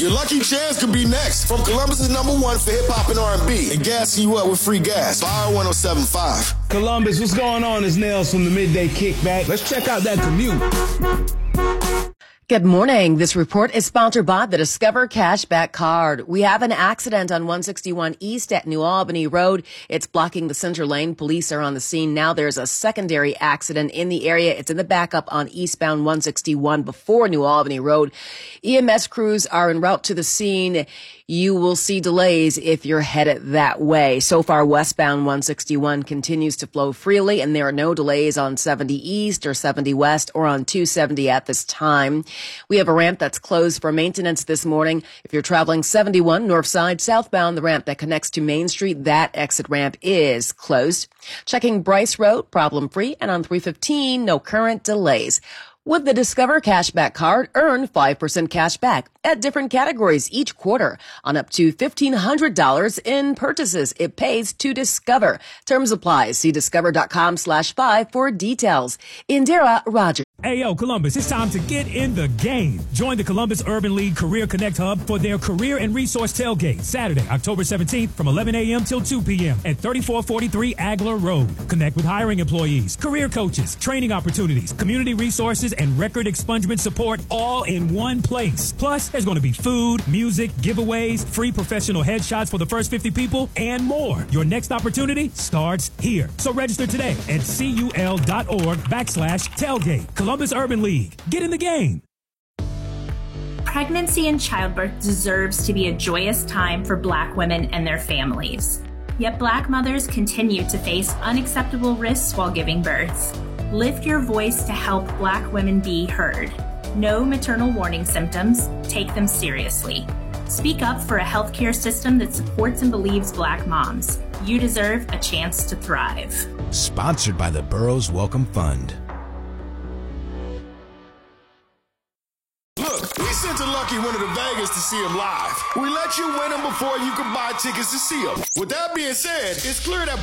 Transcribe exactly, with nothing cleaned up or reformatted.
Your lucky chance could be next. From Columbus's number one for hip-hop and R and B. And gassing you up with free gas. Fire one oh seven point five. Columbus, what's going on? It's Nails from the Midday Kickback. Let's check out that commute. Good morning. This report is sponsored by the Discover Cashback Card. We have an accident on one sixty-one East at New Albany Road. It's blocking the center lane. Police are on the scene now. There's a secondary accident in the area. It's in the backup on eastbound one sixty-one before New Albany Road. E M S crews are en route to the scene. You will see delays if you're headed that way. So far, westbound one sixty-one continues to flow freely, and there are no delays on seventy East or seventy West or on two seventy at this time. We have a ramp that's closed for maintenance this morning. If you're traveling seventy-one north side southbound, the ramp that connects to Main Street, that exit ramp is closed. Checking Bryce Road, problem free, and on three fifteen, no current delays. With the Discover Cashback Card, earn five percent cash back at different categories each quarter on up to fifteen hundred dollars in purchases. It pays to Discover. Terms apply. See discover.com slash five for details. Indira Rogers. Hey, yo, Columbus, it's time to get in the game. Join the Columbus Urban League Career Connect Hub for their Career and Resource Tailgate, Saturday, October seventeenth from eleven a.m. till two p.m. at thirty-four forty-three Agler Road. Connect with hiring employees, career coaches, training opportunities, community resources, and record expungement support all in one place. Plus, there's going to be food, music, giveaways, free professional headshots for the first fifty people, and more. Your next opportunity starts here. So register today at cul.org backslash tailgate. Columbus Urban League. Get in the game. Pregnancy and childbirth deserves to be a joyous time for Black women and their families. Yet Black mothers continue to face unacceptable risks while giving birth. Lift your voice to help Black women be heard. Know maternal warning symptoms. Take them seriously. Speak up for a healthcare system that supports and believes Black moms. You deserve a chance to thrive. Sponsored by the Burroughs Welcome Fund. Look, we sent a Lucky one to Vegas to see him live. We let you win him before you could buy tickets to see him. With that being said, it's clear that